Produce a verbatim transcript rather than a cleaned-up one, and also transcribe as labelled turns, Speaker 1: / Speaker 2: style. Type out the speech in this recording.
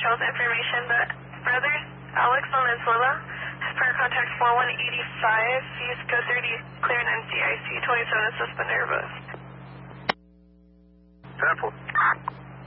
Speaker 1: Charles information that brothers Alex Valenzuela has prior contact four one eight five. He's go thirty clear and N C I C twenty-seven suspended nervous.
Speaker 2: Sample.